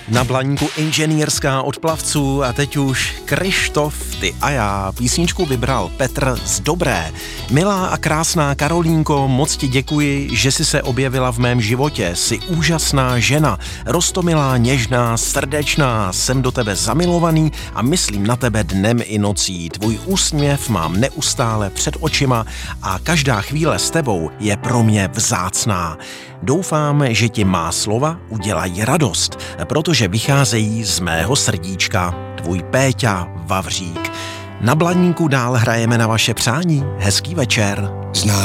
Na Blaníku inženýrská od plavců a teď už Kryštof, ty a já. Písničku vybral Petr z Dobré. Milá a krásná Karolínko, moc ti děkuji, že jsi se objevila v mém životě. Jsi úžasná žena, roztomilá, něžná, srdečná. Jsem do tebe zamilovaný a myslím na tebe dnem i nocí. Tvůj úsměv mám neustále před očima a každá chvíle s tebou je pro mě vzácná. Doufám, že ti má slova udělají radost, protože vycházejí z mého srdíčka. Tvůj Péťa Vavřík. Na Blaníku dál hrajeme na vaše přání. Hezký večer. Znám